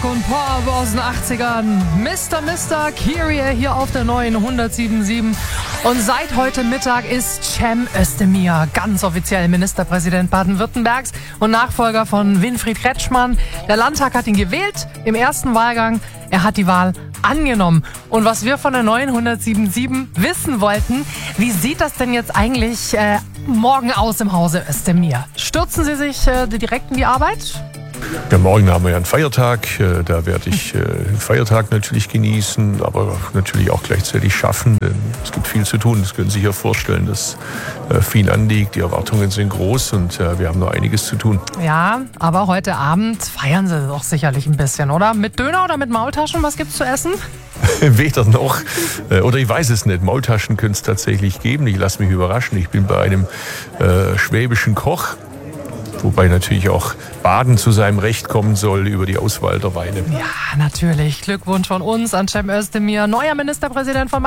Rock und Pop aus den 80ern. Mr. Kyrie hier auf der neuen 107.7. Und seit heute Mittag ist Cem Özdemir ganz offiziell Ministerpräsident Baden-Württembergs und Nachfolger von Winfried Kretschmann. Der Landtag hat ihn gewählt im ersten Wahlgang. Er hat die Wahl angenommen. Und was wir von der neuen 107.7 wissen wollten, wie sieht das denn jetzt eigentlich morgen aus im Hause Özdemir? Stürzen Sie sich direkt in die Arbeit? Ja, morgen haben wir ja einen Feiertag. Da werde ich den Feiertag natürlich genießen, aber natürlich auch gleichzeitig schaffen. Denn es gibt viel zu tun. Das können Sie sich ja vorstellen, dass viel anliegt. Die Erwartungen sind groß und wir haben noch einiges zu tun. Ja, aber heute Abend feiern Sie doch sicherlich ein bisschen, oder? Mit Döner oder mit Maultaschen? Was gibt's zu essen? Weder noch. Oder ich weiß es nicht. Maultaschen können es tatsächlich geben. Ich lasse mich überraschen. Ich bin bei einem schwäbischen Koch. Wobei natürlich auch Baden zu seinem Recht kommen soll über die Auswahl der Weine. Ja, natürlich. Glückwunsch von uns an Cem Özdemir, neuer Ministerpräsident von